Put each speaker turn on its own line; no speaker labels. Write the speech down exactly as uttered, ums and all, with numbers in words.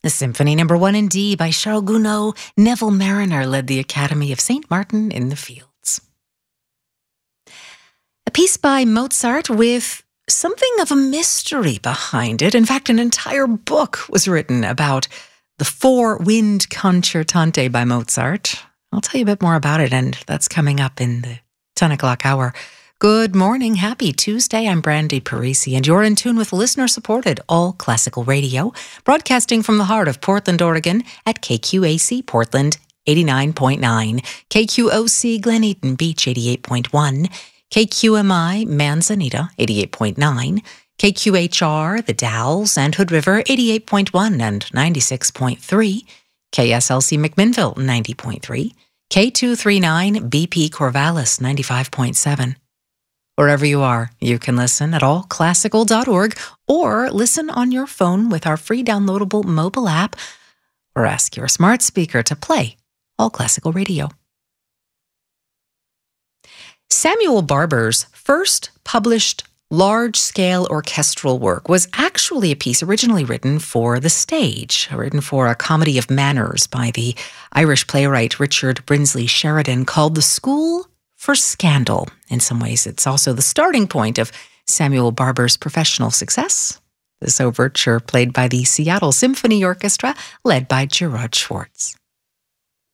The Symphony Number One in D by Charles Gounod. Neville Marriner led the Academy of Saint Martin in the Fields. A piece by Mozart with something of a mystery behind it. In fact, an entire book was written about the Four-Wind Concertante by Mozart. I'll tell you a bit more about it, and that's coming up in the ten o'clock hour. Good morning. Happy Tuesday. I'm Brandy Parisi, and you're in tune with listener-supported All Classical Radio, broadcasting from the heart of Portland, Oregon at K Q A C Portland eighty-nine point nine, K Q O C Glen Eaton Beach eighty-eight point one, K Q M I Manzanita eighty-eight point nine, K Q H R The Dalles and Hood River eighty-eight point one and ninety-six point three, K S L C McMinnville ninety point three, K two thirty-nine B P Corvallis ninety-five point seven. Wherever you are, you can listen at all classical dot org or listen on your phone with our free downloadable mobile app, or ask your smart speaker to play All Classical Radio. Samuel Barber's first published large-scale orchestral work was actually a piece originally written for the stage, written for a comedy of manners by the Irish playwright Richard Brinsley Sheridan, called The School for Scandal. In some ways, it's also the starting point of Samuel Barber's professional success. This overture played by the Seattle Symphony Orchestra, led by Gerard Schwartz.